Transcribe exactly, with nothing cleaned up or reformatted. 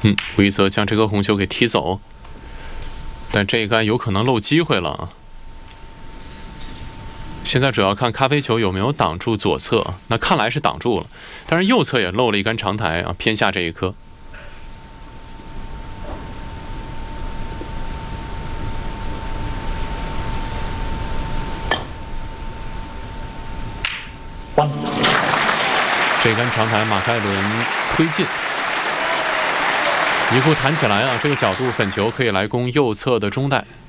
嗯，吴一泽将这颗红球给踢走，但这一杆有可能漏机会了啊。现在主要看咖啡球有没有挡住左侧，那看来是挡住了，但是右侧也漏了一杆长台啊，偏下这一颗。这杆长台马凯伦推进。一库弹起来啊，这个角度粉球可以来攻右侧的中带。